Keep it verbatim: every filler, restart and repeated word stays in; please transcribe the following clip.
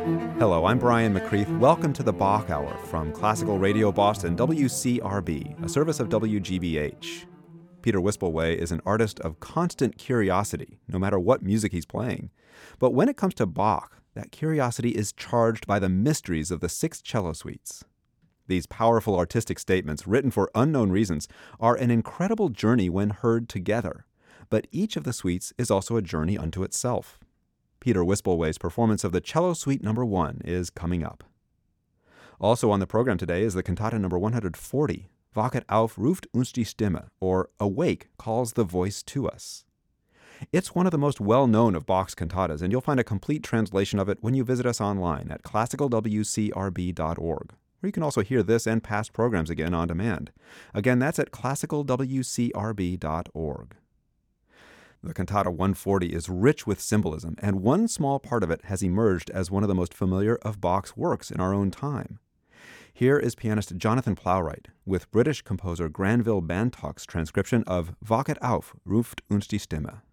Hello, I'm Brian McCreath. Welcome to the Bach Hour from Classical Radio Boston, W C R B, a service of W G B H. Peter Wispelwey is an artist of constant curiosity, no matter what music he's playing. But when it comes to Bach, that curiosity is charged by the mysteries of the six cello suites. These powerful artistic statements, written for unknown reasons, are an incredible journey when heard together. But each of the suites is also a journey unto itself. Peter Wispelwey's performance of the Cello Suite Number One is coming up. Also on the program today is the cantata number one hundred forty, Wachet auf ruft uns die Stimme, or Awake calls the voice to us. It's one of the most well-known of Bach's cantatas, and you'll find a complete translation of it when you visit us online at classical w c r b dot org, where you can also hear this and past programs again on demand. Again, that's at classical w c r b dot org. The Cantata one forty is rich with symbolism, and one small part of it has emerged as one of the most familiar of Bach's works in our own time. Here is pianist Jonathan Plowright with British composer Granville Bantock's transcription of Wachet auf, ruft uns die Stimme.